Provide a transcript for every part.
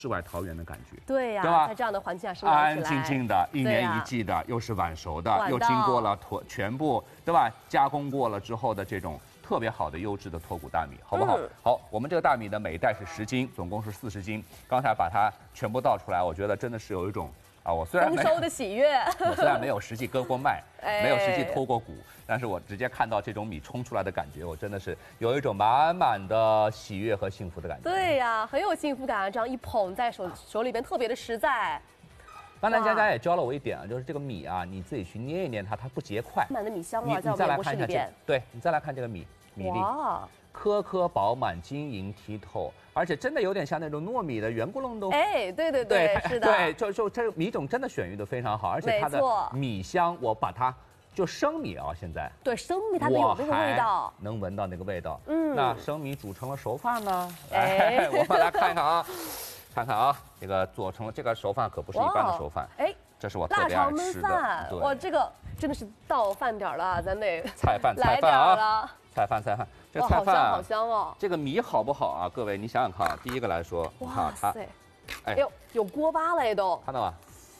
世外桃源的感觉。 对呀， 对吧？ 在这样的环境下生长起来， 安安静静的，一年一季的，又是晚熟的，又经过了全部，对吧？加工过了之后的这种特别好的优质的脱谷大米，好不好？好，我们这个大米呢，每袋是10斤，总共是40斤。刚才把它全部倒出来，我觉得真的是有一种啊，我虽然丰收的喜悦， 我虽然没有实际割过麦，没有实际脱过谷，但是我直接看到这种米冲出来的感觉，我真的是有一种满满的喜悦和幸福的感觉。 对呀，很有幸福感啊！这样一捧在手里边，特别的实在。 刚才佳佳也教了我一点啊，就是这个米啊，你自己去捏一捏它，它不结块。 满的米香味在我再来们看一下这，对你再来看这个米粒，颗颗饱满、晶莹剔透，而且真的有点像那种糯米的圆咕隆咚。 哎，对，是的， 对，就这个米种真的选育的非常好，而且它的米香，我把它就生米啊，现在对生米它有那个味道， 能闻到那个味道。 那生米煮成了熟饭呢？哎，我们来看看啊。看看啊，这个做成了这个熟饭可不是一般的熟饭，哎，这是我特别爱吃的。 哇，这个真的是到饭点了，咱得菜饭啊，菜饭。这个菜饭好香哦。 这个米好不好啊？各位，你想想看啊，第一个来说， 哇塞，哎呦，有锅巴了都， 看到吗？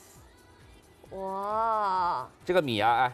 哇， 这个米啊，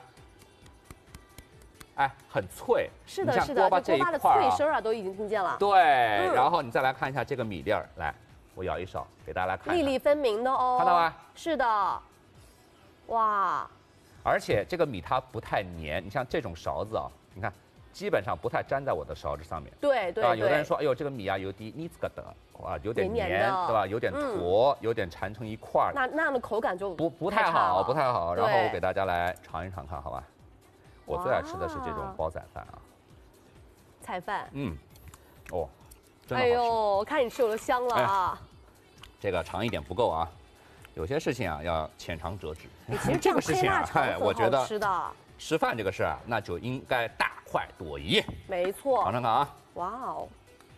哎，很脆。 是的，是的，这锅巴的脆声啊，都已经听见了。 对，然后你再来看一下这个米粒儿，来。我舀一勺给大家来看， 粒粒分明的哦， 看到吗？ 是的，哇！ 而且这个米它不太黏，你像这种勺子啊，你看基本上不太粘在我的勺子上面。 对， 有的人说，哎呦，这个米啊有点腻子个的，啊，有点黏，对吧？有点坨，有点缠成一块儿。 那样的口感就不太好，不太好。然后我给大家来尝一尝看，好吧？我最爱吃的是这种煲仔饭啊， 菜饭。 哦。 哎呦，我看你吃我都香了啊！ 这个长一点不够啊，有些事情啊要浅尝辄止。 其实这个事情啊， 我觉得吃饭这个事啊，那就应该大快朵颐。 没错， 尝尝看啊！ 哇哦，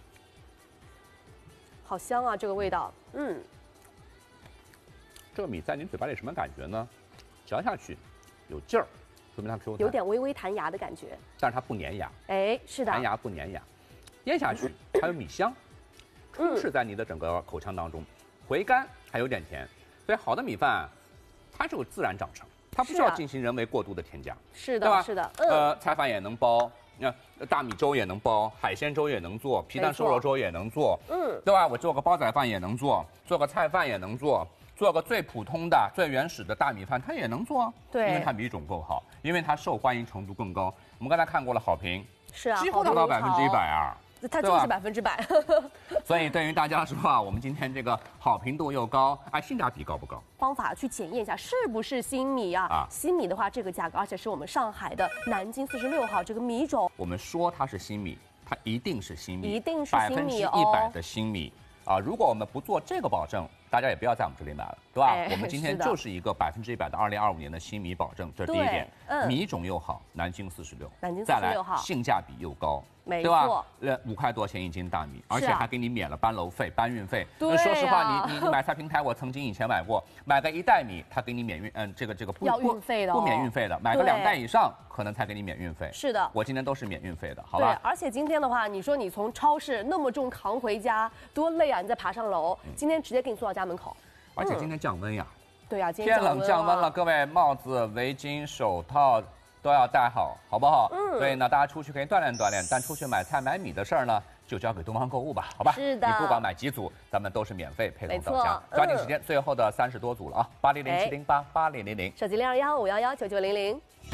好香啊，这个味道。 这个米在您嘴巴里什么感觉呢？嚼下去有劲儿，说明它 Q 弹， 有点微微弹牙的感觉， 但是它不粘牙。 哎，是的， 弹牙不粘牙。咽下去还有米香，充斥在你的整个口腔当中，回甘还有点甜，所以好的米饭，它是有自然长成，它不需要进行人为过度的添加， 是的， 对吧？ 是的， 菜饭也能煲，大米粥也能煲，海鲜粥也能做，皮蛋瘦肉粥也能做，对吧？我做个煲仔饭也能做，做个菜饭也能做，做个最普通的、最原始的大米饭它也能做， 对， 因为它米种够好，因为它受欢迎程度更高。我们刚才看过了好评， 是啊， 几乎达到100%啊。 它就是100%， 所以对于大家来说啊，我们今天这个好评度又高，哎，性价比高不高？ 方法去检验一下是不是新米啊？新米的话，这个价格，而且是我们上海的南京46号这个米种。 我们说它是新米，它一定是新米， 一定是新米哦 ，100%的新米啊！如果我们不做这个保证，大家也不要在我们这里买了，对吧？我们今天就是一个100%的2025年的新米保证，这是第一点。米种又好，南京46，再来性价比又高。 对吧 ？5块多钱1斤大米，而且还给你免了搬楼费、搬运费。 对， 说实话，你买菜平台，我曾经以前买过，买个1袋米，他给你免运，这个不要运费的， 不免运费的，买个2袋以上，可能才给你免运费。 是的， 我今天都是免运费的，好吧？ 对，而且今天的话，你说你从超市那么重扛回家，多累啊！你再爬上楼，今天直接给你送到家门口。 而且今天降温呀。 对呀，今天天冷降温了，各位帽子、围巾、手套都要戴好，好不好？所以呢，大家出去可以锻炼锻炼，但出去买菜买米的事儿呢，就交给东方购物吧，好吧？ 是的， 你不管买几组，咱们都是免费配送到家。抓紧时间，最后的30多组了啊！8007088000， 手机021-511-9900。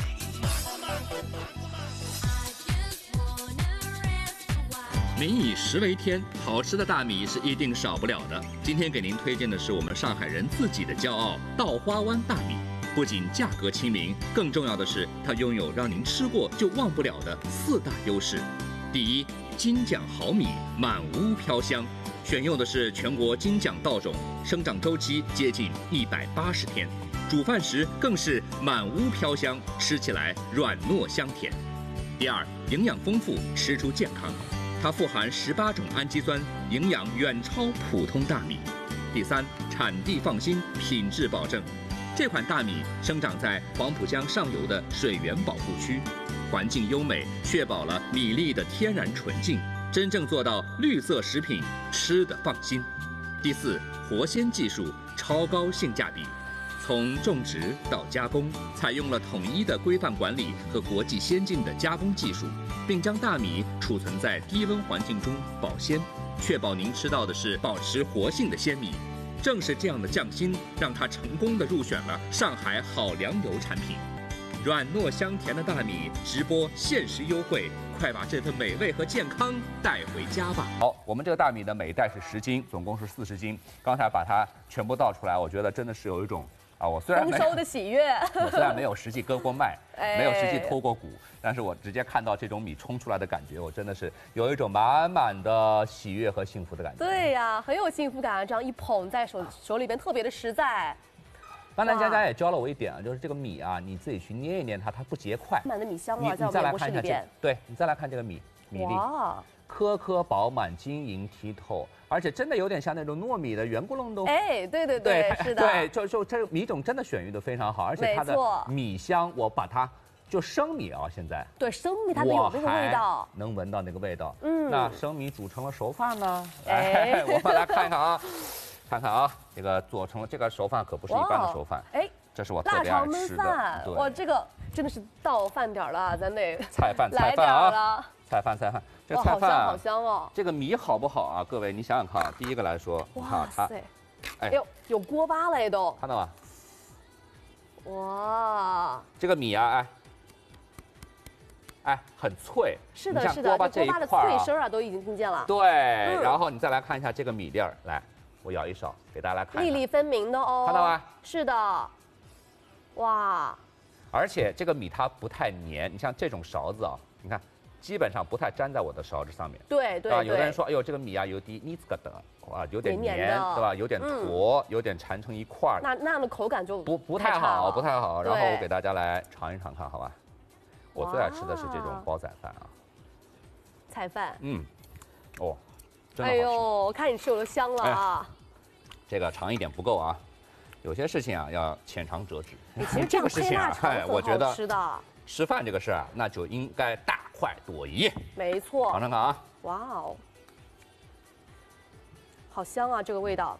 民以食为天，好吃的大米是一定少不了的。今天给您推荐的是我们上海人自己的骄傲——稻花湾大米。不仅价格亲民，更重要的是它拥有让您吃过就忘不了的4大优势。第一，金奖好米，满屋飘香，选用的是全国金奖稻种，生长周期接近180天，煮饭时更是满屋飘香，吃起来软糯香甜。第二，营养丰富，吃出健康。它富含18种氨基酸，营养远超普通大米。第三，产地放心，品质保证。这款大米生长在黄浦江上游的水源保护区，环境优美，确保了米粒的天然纯净，真正做到绿色食品，吃得放心。 第四，活鲜技术，超高性价比。从种植到加工，采用了统一的规范管理和国际先进的加工技术，并将大米储存在低温环境中保鲜，确保您吃到的是保持活性的鲜米。正是这样的匠心，让它成功地入选了上海好粮油产品。软糯香甜的大米，直播限时优惠，快把这份美味和健康带回家吧！ 好，我们这个大米的每袋是10斤，总共是40斤。刚才把它全部倒出来，我觉得真的是有一种。我虽然丰收的喜悦， 我虽然没有实际割过麦，没有实际脱过骨，但是我直接看到这种米冲出来的感觉，我真的是有一种满满的喜悦和幸福的感觉。 对呀，很有幸福感啊！这样一捧在手里边，特别的实在。 刚才佳佳也教了我一点啊，就是这个米啊，你自己去捏一捏它，它不结块。 满的米香啊，在你再来看一下这， 对你再来看这个米粒。哇。颗颗饱满、晶莹剔透，而且真的有点像那种糯米的圆咕隆咚。 哎，对，是的， 对，就这米种真的选育的非常好，而且它的米香，我把它就生米啊，现在对生米它有那个味道， 能闻到那个味道。 那生米煮成了熟饭呢？哎，我们来看看啊，这个做成了这个熟饭可不是一般的熟饭，哎，这是我特别爱吃的。 哇，这个真的是到饭点了，咱得菜饭啊，菜饭。这个菜饭好香哦！ 这个米好不好啊？各位，你想想看啊，第一个来说， 哇塞，哎呦，有锅巴了都， 看到吗？ 哇， 这个米啊，很脆。 是的，这锅巴的脆声啊，都已经听见了。 对，然后你再来看一下这个米粒儿，来，我舀一勺给大家来看， 粒粒分明的哦， 看到吗？ 是的，哇， 而且这个米它不太黏，你像这种勺子啊，你看。基本上不太粘在我的勺子上面。 对， 有的人说，哎呦，这个米啊有点腻子个的，有点黏，对吧？有点坨，有点缠成一块儿。 那样的口感就不太好，不太好。然后我给大家来尝一尝看，好吧？我最爱吃的是这种煲仔饭啊， 菜饭。 哦，真的好吃。 哎呦，看你吃有多香了啊！ 这个尝一点不够啊，有些事情啊要浅尝辄止。 其实这个事情啊， 我觉得吃的。 吃饭这个事啊，那就应该大快朵颐。 没错， 尝尝看啊！ 哇哦，好香啊，这个味道。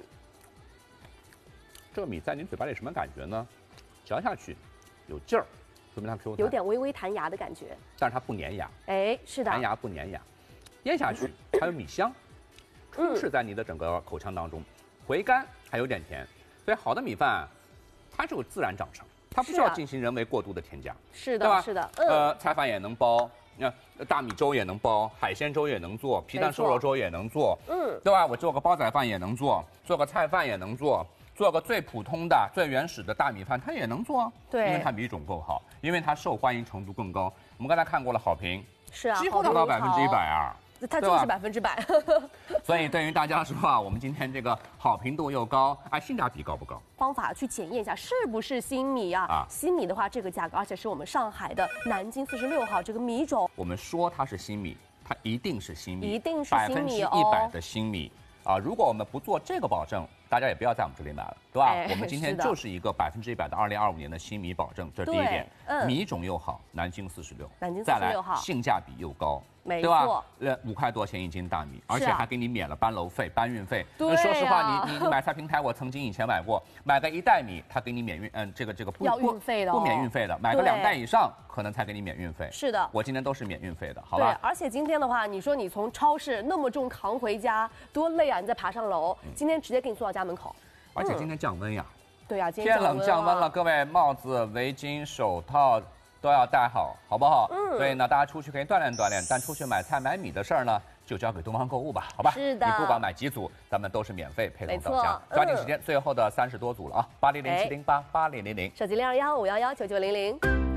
这个米在您嘴巴里什么感觉呢？嚼下去有劲儿，说明它 Q 弹， 有点微微弹牙的感觉。 但是它不粘牙。 哎，是的， 弹牙不粘牙，咽下去还有米香，充斥在你的整个口腔当中，回甘还有点甜，所以好的米饭，它就自然长成。它不需要进行人为过度的添加， 是的，是的， 菜饭也能煲，大米粥也能煲，海鲜粥也能做，皮蛋瘦肉粥也能做，对吧？我做个煲仔饭也能做，做个菜饭也能做，做个最普通的、最原始的大米饭它也能做， 对， 因为它米种够好，因为它受欢迎程度更高。我们刚才看过了好评， 是啊， 几乎达到100%啊。 它就是100%， 所以对于大家说啊，我们今天这个好评度又高，性价比高不高？ 方法去检验一下是不是新米啊？新米的话，这个价格，而且是我们上海的南京46号这个米种。 我们说它是新米，它一定是新米， 一定是新米哦 ，100%的新米啊！如果我们不做这个保证，大家也不要在我们这里买了，对吧？我们今天就是一个100%的2025年的新米保证，这是第一点。米种又好，南京46，再来性价比又高。对吧？5块多钱1斤大米，而且还给你免了搬楼费、搬运费。说实话，你买菜平台，我曾经以前买过，买个1袋米，他给你免运，这个不运费的， 不免运费的，买个2袋以上，可能才给你免运费。 是的， 我今天都是免运费的，好吧？ 对，而且今天的话，你说你从超市那么重扛回家，多累啊！你再爬上楼，今天直接给你送到家门口。 而且今天降温呀。 对呀， 天冷降温了，各位帽子、围巾、手套。都要戴好，好不好？所以呢，大家出去可以锻炼锻炼，但出去买菜买米的事儿呢，就交给东方购物吧，好吧？ 是的， 你不管买几组，咱们都是免费配送到家。抓紧时间，最后的30多组了啊，8007088000， 手机0215119900。